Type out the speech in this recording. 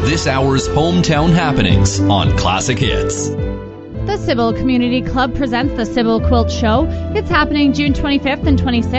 this hour's hometown happenings on Classic Hits. The Cibolo Community Club presents the Cibolo Quilt Show. It's happening June 25th and 26th